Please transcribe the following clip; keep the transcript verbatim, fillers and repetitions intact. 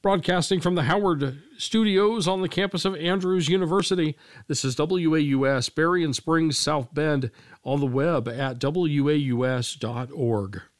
Broadcasting from the Howard Studios on the campus of Andrews University, this is W A U S, Berrien Springs, South Bend, on the web at W A U S dot org.